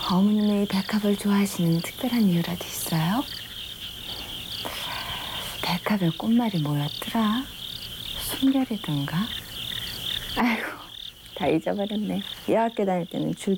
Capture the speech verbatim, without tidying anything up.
어머님이 백합을 좋아하시는 특별한 이유라도 있어요? 백합의 꽃말이 뭐였더라? 순결이던가? 아이고, 다 잊어버렸네. 여학교 다닐 때는 줄기